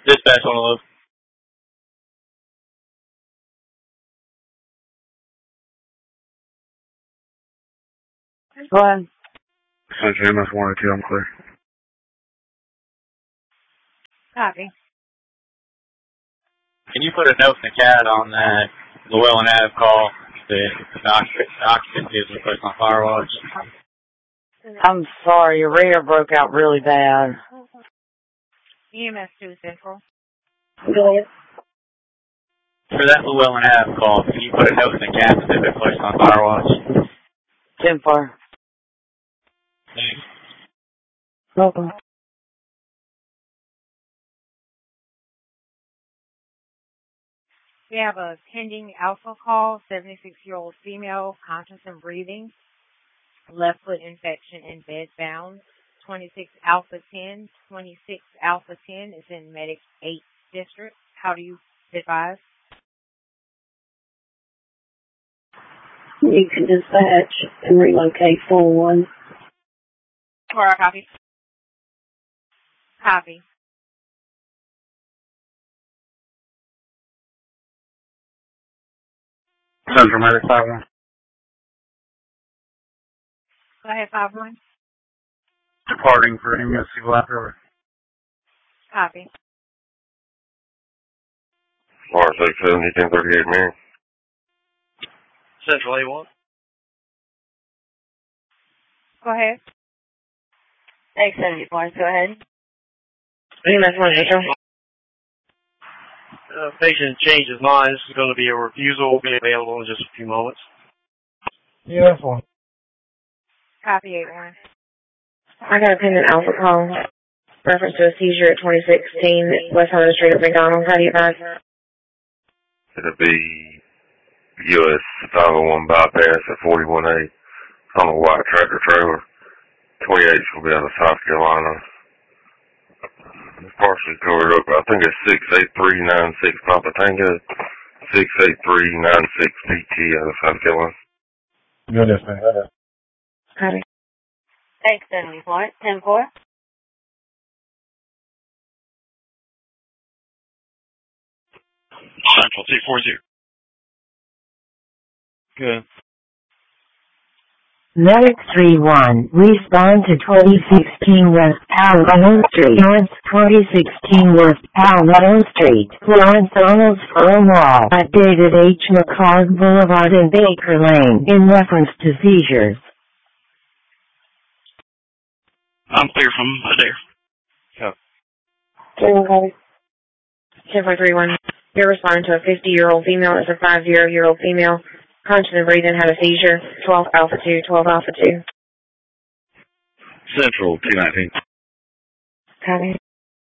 Dispatch on the low. Go ahead. Central MS 182, I'm clear. Copy. Can you put a note in the CAD on that Llewellyn Ave call that the occupancy is request on Firewatch? I'm sorry, your radio broke out really bad. EMS 2 Central. Go ahead. For that Llewellyn Ave call, can you put a note in the CAD that they've placed on Firewatch? 10-4. Thanks. Welcome. We have a pending alpha call, 76-year-old female, conscious and breathing, left foot infection and bed bound. 26 Alpha 10. 26 Alpha 10 is in Medic 8 district. How do you advise? You can dispatch and relocate 4-1. Or a copy. Copy. Central Medic 5-1. Go ahead, 5-1. Departing for MSC Black River. Copy. R67, 1038, Mary. Central A1. Go ahead. X70 points, go ahead. EMS 1 Central. Patient changed his mind. This is going to be a refusal. Will be available in just a few moments. EMS 1. Copy 8-1. I got a pending alpha call. Reference to a seizure at 2016 West Harmon Street at McDonald's. How do you advise? It'll be US 501 bypass at 41A on a white tractor trailer. 28 will be out of South Carolina. It's partially covered up. I think it's 68396 Papa Tango, 68396 PT out of South Carolina. Good dispatch. Copy. X70 point, 10-4. Central 240. Good. Medic 3-1, respond to 2016 West Palmetto Street, North 2016 West Palmetto Street, Florence Donalds Wall, at David H. McCall Boulevard and Baker Lane, in reference to seizures. I'm clear from there. Copy. 10-4-3-1. You're responding to a 50-year-old female. It's a 50-year-old female. Conscious and breathing, had a seizure. 12 Alpha 2, 12 Alpha 2. Central 219. Copy.